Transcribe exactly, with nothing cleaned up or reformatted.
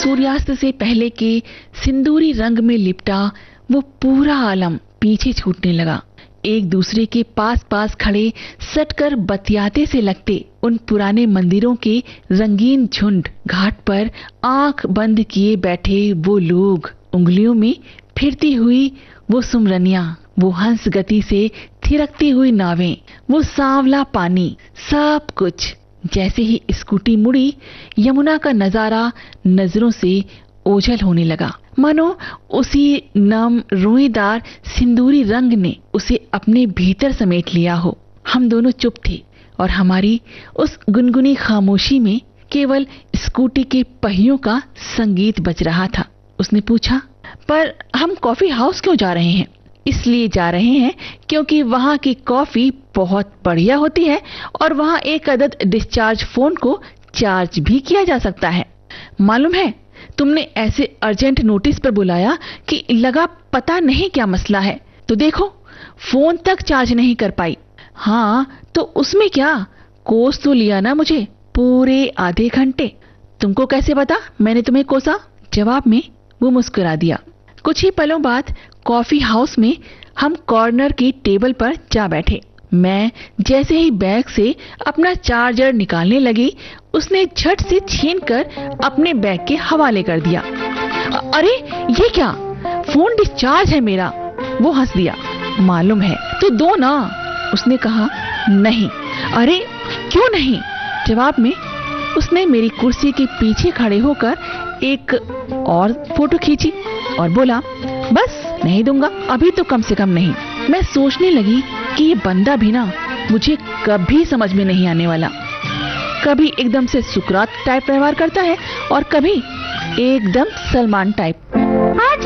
सूर्यास्त से पहले के सिंदूरी रंग में लिपटा वो पूरा आलम पीछे छूटने लगा। एक दूसरे के पास पास खड़े सटकर बतियाते से लगते उन पुराने मंदिरों के रंगीन झुंड, घाट पर आंख बंद किए बैठे वो लोग, उंगलियों में फिरती हुई वो सुमरनियां, वो हंस गति से थिरकती हुई नावें, वो सांवला पानी, सब कुछ जैसे ही स्कूटी मुड़ी, यमुना का नजारा नजरों से ओझल होने लगा। मानो उसी नम रोएदार सिंदूरी रंग ने उसे अपने भीतर समेट लिया हो। हम दोनों चुप थे और हमारी उस गुनगुनी खामोशी में केवल स्कूटी के पहियों का संगीत बज रहा था। उसने पूछा, पर हम कॉफी हाउस क्यों जा रहे हैं? इसलिए जा रहे हैं क्योंकि वहाँ की कॉफी बहुत बढ़िया होती है और वहाँ एक अदद डिस्चार्ज फोन को चार्ज भी किया जा सकता है। मालूम है, तुमने ऐसे अर्जेंट नोटिस पर बुलाया कि लगा पता नहीं क्या मसला है, तो देखो फोन तक चार्ज नहीं कर पाई। हाँ तो उसमें क्या, कोस तो लिया ना मुझे पूरे आधे घंटे। तुमको कैसे पता मैंने तुम्हें कोसा? जवाब में वो मुस्कुरा दिया। कुछ ही पलों बाद कॉफी हाउस में हम कॉर्नर की टेबल पर जा बैठे। मैं जैसे ही बैग से अपना चार्जर निकालने लगी, उसने झट से छीनकर अपने बैग के हवाले कर दिया। अरे ये क्या, फोन डिस्चार्ज है मेरा। वो हंस दिया। मालूम है तो दो ना, उसने कहा। नहीं। अरे क्यों नहीं? जवाब में उसने मेरी कुर्सी के पीछे खड़े होकर एक और फोटो खींची और बोला, बस नहीं दूंगा अभी तो, कम से कम नहीं। मैं सोचने लगी कि ये बंदा भी ना मुझे कभी समझ में नहीं आने वाला। कभी एकदम से सुकरात टाइप व्यवहार करता है और कभी एकदम सलमान टाइप। आज